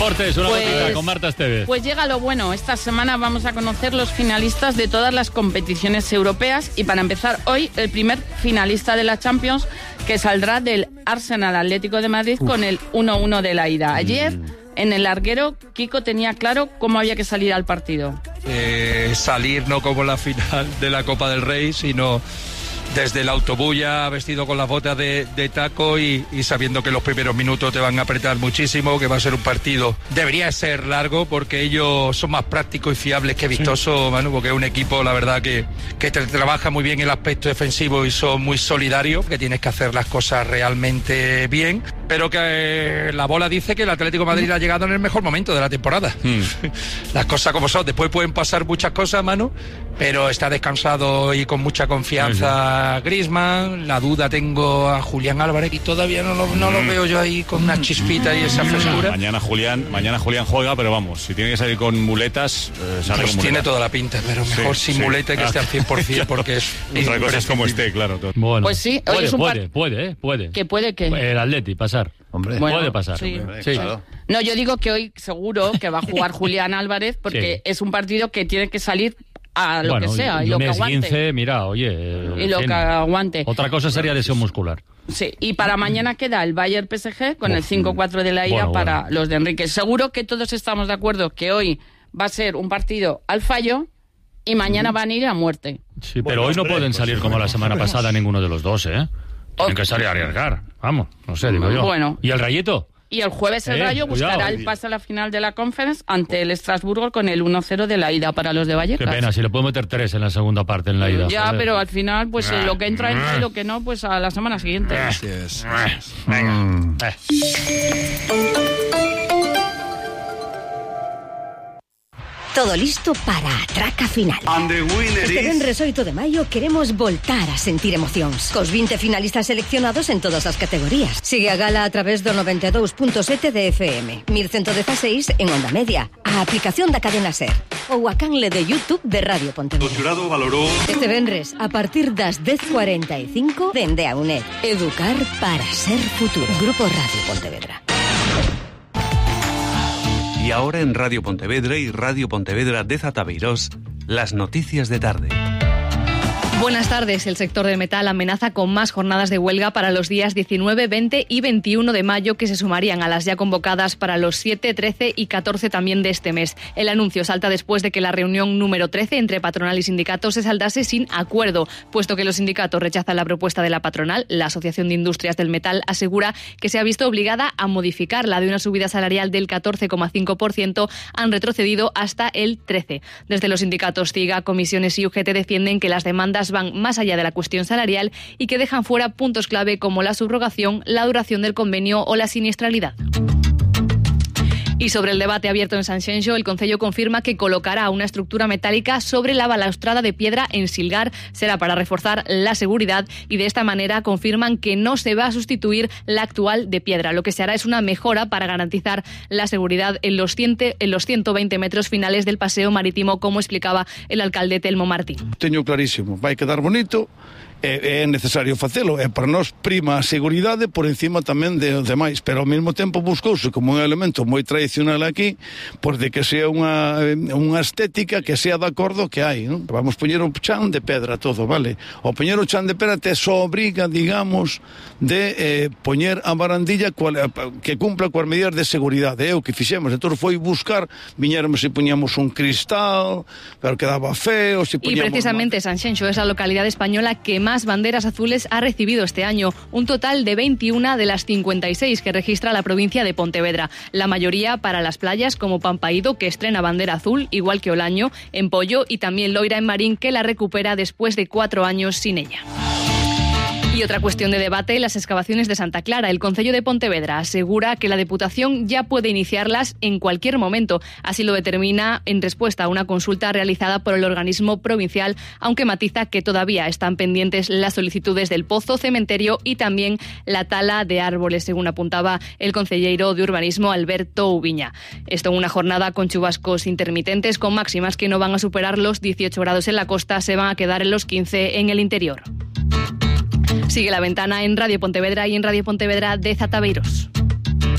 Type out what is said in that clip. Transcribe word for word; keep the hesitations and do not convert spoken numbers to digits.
Deportes, una pues, cosita con Marta Esteves. Pues llega lo bueno. Esta semana vamos a conocer los finalistas de todas las competiciones europeas y para empezar hoy el primer finalista de la Champions que saldrá del Arsenal Atlético de Madrid Uf. con el uno uno de la ida. Ayer mm. en el larguero Kiko tenía claro cómo había que salir al partido. Eh, salir no como la final de la Copa del Rey, sino desde el autobús ya vestido con las botas de, de taco y, y sabiendo que los primeros minutos te van a apretar muchísimo, que va a ser un partido, debería ser largo porque ellos son más prácticos y fiables que vistosos, sí. Manu, porque es un equipo, la verdad, que, que te trabaja muy bien el aspecto defensivo y son muy solidarios, que tienes que hacer las cosas realmente bien, pero que eh, la bola dice que el Atlético de Madrid ha llegado en el mejor momento de la temporada. Mm. Las cosas como son, después pueden pasar muchas cosas, Manu, pero está descansado y con mucha confianza. Sí, sí. Griezmann, la duda tengo a Julián Álvarez y todavía no lo, no lo veo yo ahí con una chispita y esa frescura. Mañana Julián, mañana Julián juega, pero vamos, si tiene que salir con muletas, eh, sale pues con tiene muletas. Toda la pinta, pero mejor sí, sin sí. muleta que ah. esté al cien por ciento porque es otra cosa es como esté, claro. Todo. Bueno, pues sí, puede, es un puede, par... puede, eh, puede. Que puede que el Atleti pasar. Hombre, bueno, puede pasar. Sí. Hombre, sí. Claro. No, yo digo que hoy seguro que va a jugar Julián Álvarez porque sí. es un partido que tiene que salir a lo bueno, que sea y, y lo que aguante. quince, mira, oye, y lo que aguante. Otra cosa sería lesión muscular. Sí, y para mañana queda el Bayern P S G con Uf, el cinco cuatro de la ida bueno, para bueno. los de Enrique. Seguro que todos estamos de acuerdo que hoy va a ser un partido al fallo y mañana van a ir a muerte. Sí, pero bueno, hoy no hombre, pueden salir pues, como la semana pasada ninguno de los dos, ¿eh? Tienen que salir a arriesgar. Vamos, no sé, digo yo. Bueno. ¿Y el Rayito? Y el jueves el eh, Rayo buscará cuidado. el pase a la final de la Conference ante el Estrasburgo con el uno cero de la ida para los de Vallecas. Qué pena, si le puedo meter tres en la segunda parte en la ida. Ya, joder. Pero al final, pues eh, lo que entra entra y lo que no, pues a la semana siguiente. Así es. Venga. Mm. Eh. Todo listo para a traca final. Este venres oito de maio queremos voltar a sentir emocións cos vinte finalistas seleccionados en todas as categorías. Sigue a gala a través do noventa e dous punto sete de F M, mil ciento dezaseis en onda media, a aplicación da cadena SER ou a canle de YouTube de Radio Pontevedra. O xurado valorou. Este venres, a partir das dez cuarenta e cinco, dende a UNED. Educar para ser futuro. Grupo Radio Pontevedra. Y ahora en Radio Pontevedra y Radio Pontevedra de Zatabeirós, las noticias de tarde. Buenas tardes. El sector del metal amenaza con más jornadas de huelga para los días diecinueve, veinte y veintiuno de mayo que se sumarían a las ya convocadas para los siete, trece y catorce también de este mes. El anuncio salta después de que la reunión número trece entre patronal y sindicatos se saldase sin acuerdo, puesto que los sindicatos rechazan la propuesta de la patronal. La Asociación de Industrias del Metal asegura que se ha visto obligada a modificar la de una subida salarial del catorce coma cinco por ciento, han retrocedido hasta el trece por ciento. Desde los sindicatos CIGA, Comisiones y U G T defienden que las demandas van más allá de la cuestión salarial y que dejan fuera puntos clave como la subrogación, la duración del convenio o la siniestralidad. Y sobre el debate abierto en Sanxenxo, el Concello confirma que colocará una estructura metálica sobre la balaustrada de piedra en Silgar. Será para reforzar la seguridad y de esta manera confirman que no se va a sustituir la actual de piedra. Lo que se hará es una mejora para garantizar la seguridad en los, ciento, en los ciento veinte metros finales del paseo marítimo, como explicaba el alcalde Telmo Martín. Teño clarísimo, vai quedar bonito. É, é necesario facelo, e para nós prima a seguridade por encima tamén de demais, pero ao mesmo tempo buscouse como un elemento moi tradicional aquí, pois de que sea unha, unha estética que sea de acordo que hai, non? Vamos poñer o chan de pedra todo, vale? O poñer o chan de pedra te só obriga, digamos, de eh, poñer a barandilla cual, que cumpla coas medidas de seguridade, é o que fixemos, entón foi buscar, viñéramos e poñamos un cristal, pero quedaba feo, se poñamos... Y precisamente Sanxenxo es la localidad española que más más banderas azules ha recibido este año, un total de veintiuna de las cincuenta y seis que registra la provincia de Pontevedra. La mayoría para las playas como Pampaído, que estrena bandera azul, igual que Olaño, en Pollo, y también Loira en Marín, que la recupera después de cuatro años sin ella. Y otra cuestión de debate, las excavaciones de Santa Clara. El Concello de Pontevedra asegura que la Deputación ya puede iniciarlas en cualquier momento. Así lo determina en respuesta a una consulta realizada por el organismo provincial, aunque matiza que todavía están pendientes las solicitudes del pozo, cementerio y también la tala de árboles, según apuntaba el concelleiro de Urbanismo Alberto Ubiña. Esto en una jornada con chubascos intermitentes, con máximas que no van a superar los dieciocho grados en la costa, se van a quedar en los quince en el interior. Sigue La Ventana en Radio Pontevedra y en Radio Pontevedra de Zatabeirós.